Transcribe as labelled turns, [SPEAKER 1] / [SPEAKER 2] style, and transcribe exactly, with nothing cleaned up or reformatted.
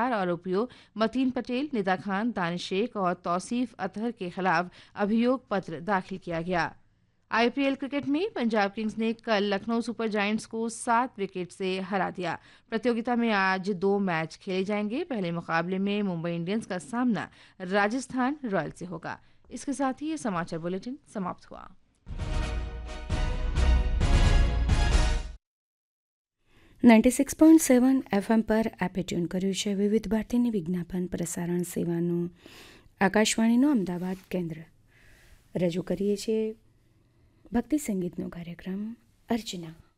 [SPEAKER 1] चार आरोपियों मतीन पटेल, निदा खान, दानिश शेख और तौसीफ अतहर के खिलाफ अभियोग पत्र दाखिल किया गया। आईपीएल क्रिकेट में पंजाब किंग्स ने कल लखनऊ सुपर जायंट्स को सात विकेट से हरा दिया। प्रतियोगिता में आज दो मैच खेले जाएंगे। पहले मुकाबले में मुंबई इंडियंस का सामना राजस्थान रॉयल्स से होगा। इसके साथ ही ये समाचार बुलेटिन समाप्त हुआ।
[SPEAKER 2] Ninety six point seven FM પર આપે ટ્યુન કર્યું છે વિવિધ ભારતીની વિજ્ઞાપન પ્રસારણ સેવાનું આકાશવાણીનું અમદાવાદ કેન્દ્ર। રજૂ કરીએ છીએ ભક્તિ સંગીતનો કાર્યક્રમ અર્ચના।